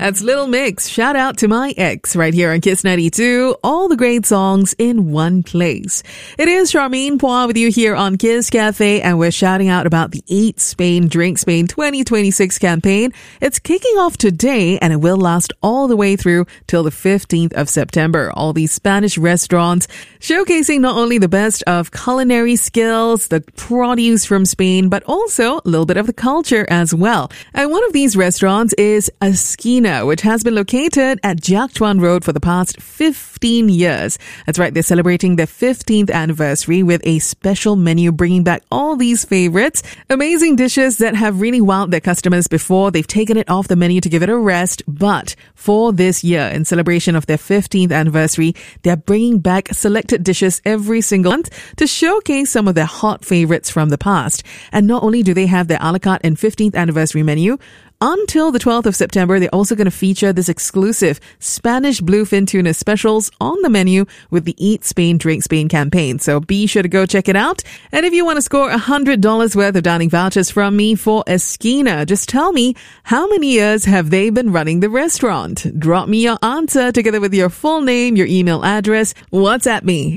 That's Little Mix. Shout out to my ex right here on Kiss 92. All the great songs in one place. It is Charmaine Poir with you here on Kiss Cafe, and we're shouting out about the Eat Spain, Drink Spain 2026 campaign. It's kicking off today, and it will last all the way through till the 15th of September. All these Spanish restaurants showcasing not only the best of culinary skills, the produce from Spain, but also a little bit of the culture as well. And one of these restaurants is Esquina, which has been located at Jiak Chuan Road for the past 15 years. That's right, they're celebrating their 15th anniversary with a special menu bringing back all these favorites. Amazing dishes that have really wowed their customers before. They've taken it off the menu to give it a rest, but for this year, in celebration of their 15th anniversary, they're bringing back selected dishes every single month to showcase some of their hot favorites from the past. And not only do they have their a la carte and 15th anniversary menu, until the 12th of September, they're also going to feature this exclusive Spanish bluefin tuna specials on the menu with the Eat Spain, Drink Spain campaign. So be sure to go check it out. And if you want to score $100 worth of dining vouchers from me for Esquina, just tell me how many years have they been running the restaurant? Drop me your answer together with your full name, your email address. WhatsApp me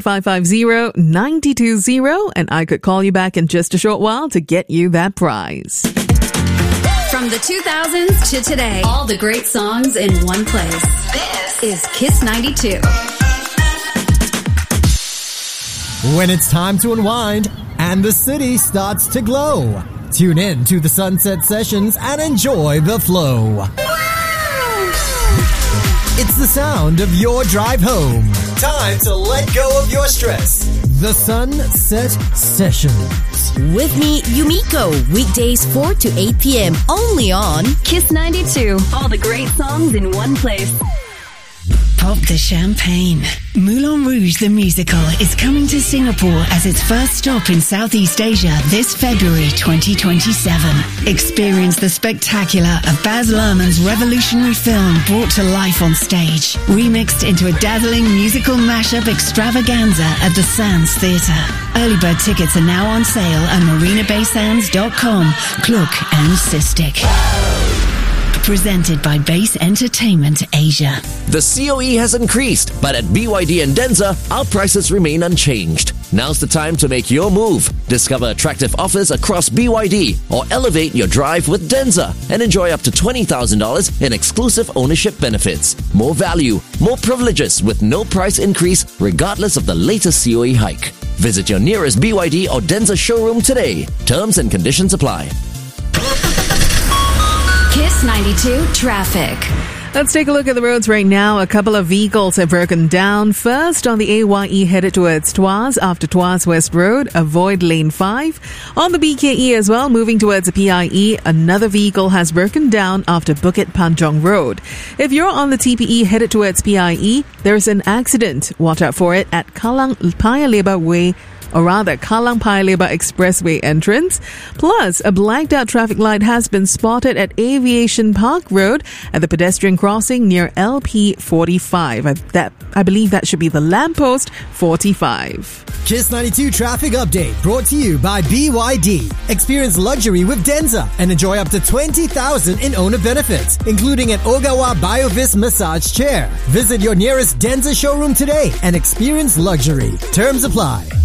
88550-920, and I could call you back in just a short while to get you that prize. From the 2000s to today, all the great songs in one place. This is Kiss 92. When it's time to unwind and the city starts to glow, tune in to the Sunset Sessions and enjoy the flow. It's the sound of your drive home. Time to let go of your stress. The Sunset Sessions. With me, Yumiko. Weekdays 4 to 8 p.m. Only on Kiss 92. All the great songs in one place. Pop the champagne. Moulin Rouge the Musical is coming to Singapore as its first stop in Southeast Asia this February 2027. Experience the spectacular of Baz Luhrmann's revolutionary film brought to life on stage, remixed into a dazzling musical mashup extravaganza at the Sands Theatre. Early bird tickets are now on sale at marinabaysands.com, Klook and Sistik. Presented by Base Entertainment Asia. The COE has increased, but at BYD and Denza, our prices remain unchanged. Now's the time to make your move. Discover attractive offers across BYD or elevate your drive with Denza and enjoy up to $20,000 in exclusive ownership benefits. More value, more privileges with no price increase regardless of the latest COE hike. Visit your nearest BYD or Denza showroom today. Terms and conditions apply. Kiss 92 Traffic. Let's take a look at the roads right now. A couple of vehicles have broken down. First, on the AYE headed towards Tuas after Tuas West Road, avoid lane 5. On the BKE as well, moving towards the PIE, another vehicle has broken down after Bukit Panjang Road. If you're on the TPE headed towards PIE, there's an accident. Watch out for it at Kallang Paya Lebar Way, or rather Kallang Paya Lebar Expressway entrance. Plus, a blacked out traffic light has been spotted at Aviation Park Road at the pedestrian crossing near LP 45. I believe that should be the lamppost 45. Kiss 92 Traffic Update brought to you by BYD. Experience luxury with Denza and enjoy up to $20,000 in owner benefits, including an Ogawa BioVis massage chair. Visit your nearest Denza showroom today and experience luxury. Terms apply.